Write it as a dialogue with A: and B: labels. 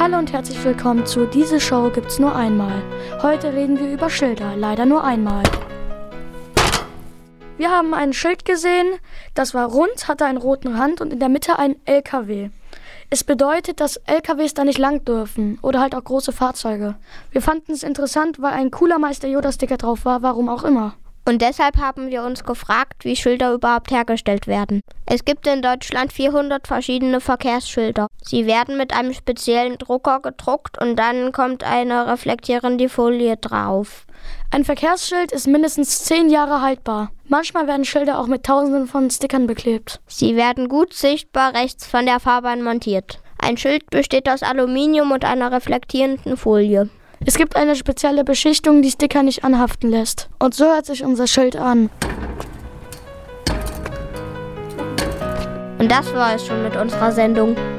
A: Hallo und herzlich willkommen zu Diese Show gibt's nur einmal. Heute reden wir über Schilder, leider nur einmal. Wir haben ein Schild gesehen, das war rund, hatte einen roten Rand und in der Mitte ein LKW. Es bedeutet, dass LKWs da nicht lang dürfen oder halt auch große Fahrzeuge. Wir fanden es interessant, weil ein cooler Meister Yoda-Sticker drauf war, warum auch immer.
B: Und deshalb haben wir uns gefragt, wie Schilder überhaupt hergestellt werden. Es gibt in Deutschland 400 verschiedene Verkehrsschilder. Sie werden mit einem speziellen Drucker gedruckt und dann kommt eine reflektierende Folie drauf.
A: Ein Verkehrsschild ist mindestens 10 Jahre haltbar. Manchmal werden Schilder auch mit Tausenden von Stickern beklebt.
B: Sie werden gut sichtbar rechts von der Fahrbahn montiert. Ein Schild besteht aus Aluminium und einer reflektierenden Folie.
A: Es gibt eine spezielle Beschichtung, die Sticker nicht anhaften lässt. Und so hört sich unser Schild an.
B: Und das war es schon mit unserer Sendung.